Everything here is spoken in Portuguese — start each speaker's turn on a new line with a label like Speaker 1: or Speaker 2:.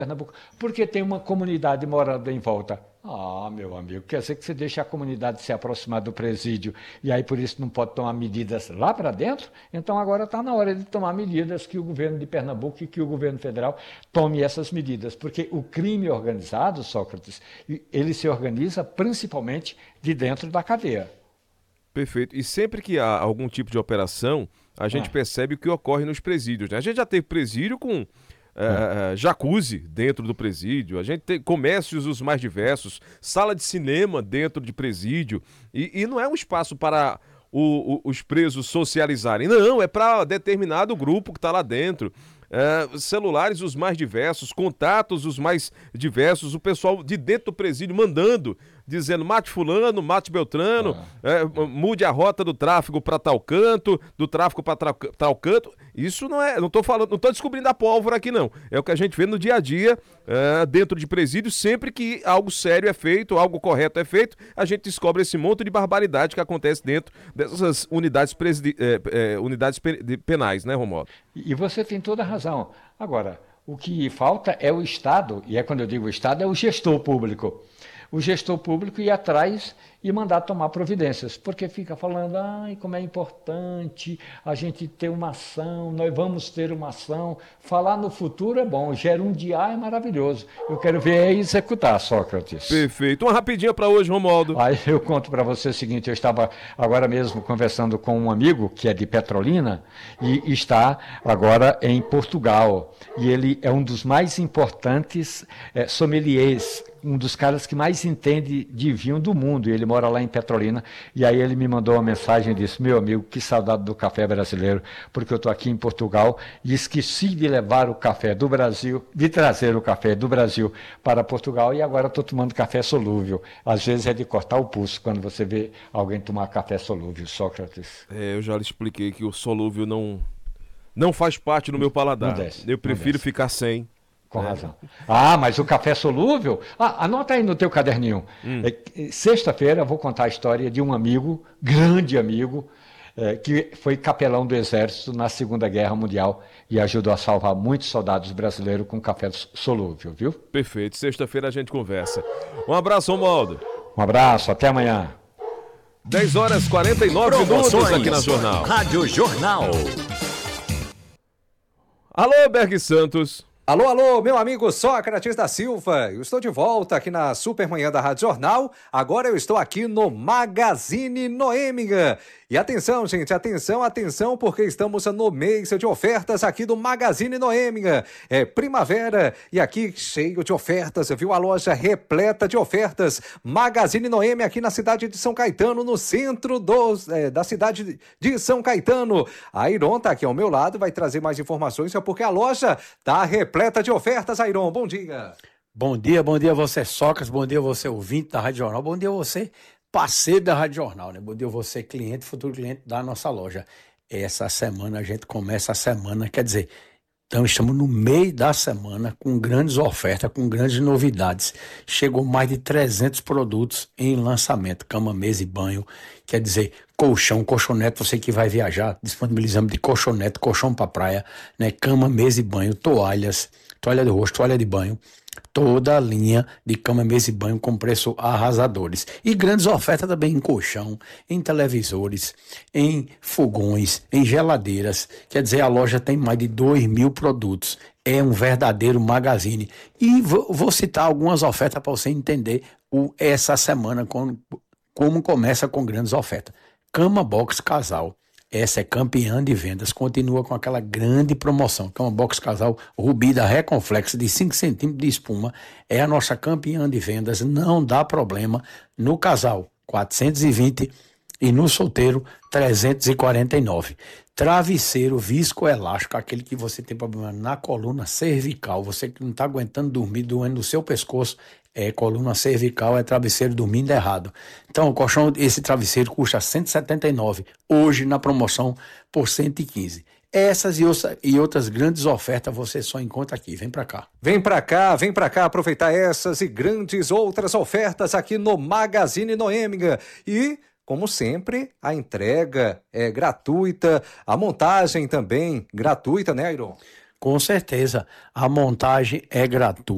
Speaker 1: Pernambuco, porque tem uma comunidade morando em volta. Meu amigo, quer dizer que você deixa a comunidade se aproximar do presídio e aí por isso não pode tomar medidas lá para dentro? Então agora está na hora de tomar medidas que o governo de Pernambuco e que o governo federal tome essas medidas, porque o crime organizado, Sócrates, ele se organiza principalmente de dentro da cadeia.
Speaker 2: Perfeito. E sempre que há algum tipo de operação, a gente
Speaker 1: Ah,
Speaker 2: percebe o que ocorre nos presídios, né? A gente já teve presídio com
Speaker 1: ah.
Speaker 2: jacuzzi dentro do presídio, a gente tem comércios os mais diversos, sala de cinema dentro de presídio, e não é um espaço para os presos socializarem, não, é para determinado grupo que está lá dentro. Celulares os mais diversos, contatos os mais diversos, o pessoal de dentro do presídio mandando, dizendo mate fulano, mate Beltrano,
Speaker 1: Ah.
Speaker 2: mude a rota do tráfego para tal canto, do tráfego para tal canto. Isso não é, não estou falando, não estou descobrindo a pólvora aqui não. É o que a gente vê no dia a dia, dentro de presídio, sempre que algo sério é feito, algo correto é feito, a gente descobre esse monte de barbaridade que acontece dentro dessas unidades penais, né, Romualdo?
Speaker 1: E você tem toda a razão. Agora, o que falta é o Estado, e é quando eu digo Estado, é o gestor público. O gestor público ir atrás e mandar tomar providências, porque fica falando, ai, como é importante a gente ter uma ação, nós vamos ter uma ação. Falar no futuro é bom, gerundiar é maravilhoso. Eu quero ver é executar, Sócrates.
Speaker 2: Perfeito. Uma rapidinha para hoje, Romualdo.
Speaker 1: Aí eu conto para você o seguinte, eu estava agora mesmo conversando com um amigo que é de Petrolina e está agora em Portugal. E ele é um dos mais importantes sommeliers, um dos caras que mais entende de vinho do mundo. E ele mora lá em Petrolina. E aí ele me mandou uma mensagem e disse, meu amigo, que saudade do café brasileiro, porque eu estou aqui em Portugal e esqueci de levar o café do Brasil, de trazer o café do Brasil para Portugal e agora estou tomando café solúvel. Às vezes é de cortar o pulso quando você vê alguém tomar café solúvel, Sócrates.
Speaker 2: Eu já lhe expliquei que o solúvel não faz parte do meu
Speaker 1: Não
Speaker 2: paladar.
Speaker 1: desce,
Speaker 2: Eu
Speaker 1: não
Speaker 2: prefiro
Speaker 1: desce.
Speaker 2: ficar sem.
Speaker 1: Com
Speaker 2: Né?
Speaker 1: razão. Mas o café solúvel. Anota aí no teu caderninho. Sexta-feira eu vou contar a história de um amigo, grande amigo, que foi capelão do Exército na Segunda Guerra Mundial e ajudou a salvar muitos soldados brasileiros com café solúvel, viu?
Speaker 2: Perfeito. Sexta-feira a gente conversa. Um abraço, Romualdo.
Speaker 1: Um abraço, até amanhã.
Speaker 2: 10 horas 49 minutos aqui na Jornal.
Speaker 3: Rádio Jornal.
Speaker 2: Alô, Berg Santos.
Speaker 4: Alô, alô, meu amigo Sócrates da Silva. Eu estou de volta aqui na Supermanhã da Rádio Jornal. Agora eu estou aqui no Magazine Noêmiga. E atenção, gente, atenção, atenção, porque estamos no mês de ofertas aqui do Magazine Noêmiga. É primavera e aqui cheio de ofertas, viu? A loja repleta de ofertas. Magazine Noêmiga aqui na cidade de São Caetano, no centro da cidade de São Caetano. A Iron tá aqui ao meu lado, vai trazer mais informações, porque a loja tá repleta de ofertas, Iron. Bom dia.
Speaker 5: Bom dia você, Sócrates, bom dia você, ouvinte da Rádio Jornal, bom dia você, parceiro da Rádio Jornal, né? Bom dia você, cliente, futuro cliente da nossa loja. Essa semana a gente começa a semana, quer dizer, então estamos no meio da semana com grandes ofertas, com grandes novidades. Chegou mais de 300 produtos em lançamento, cama, mesa e banho, quer dizer, colchão, colchonete, você que vai viajar, disponibilizamos de colchonete, colchão para praia, né? Cama, mesa e banho, toalhas, toalha do rosto, toalha de banho, toda a linha de cama, mesa e banho com preço arrasadores. E grandes ofertas também em colchão, em televisores, em fogões, em geladeiras. Quer dizer, a loja tem mais de 2.000 produtos. É um verdadeiro magazine. E vou citar algumas ofertas para você entender essa semana como começa com grandes ofertas. Cama Box Casal. Essa é campeã de vendas, continua com aquela grande promoção. Cama Box Casal Rubi da Reconflex de 5 centímetros de espuma. É a nossa campeã de vendas, não dá problema. No casal, 420 e no solteiro, 349. Travesseiro viscoelástico, aquele que você tem problema na coluna cervical, você que não está aguentando dormir, doendo no seu pescoço, coluna cervical, é travesseiro dormindo errado. Então, o colchão, esse travesseiro custa R$ 179, hoje na promoção por 115. Essas e outras grandes ofertas você só encontra aqui. Vem pra cá.
Speaker 4: Vem pra cá aproveitar essas e grandes outras ofertas aqui no Magazine Noêmiga. E, como sempre, a entrega é gratuita, a montagem também gratuita, né, Iron?
Speaker 5: Com certeza, a montagem é gratuita.